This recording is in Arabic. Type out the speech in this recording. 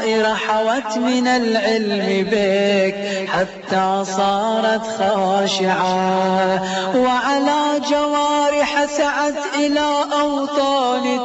حوت من العلم بك حتى صارت خاشعة، وعلى جوارح سعت إلى أوطان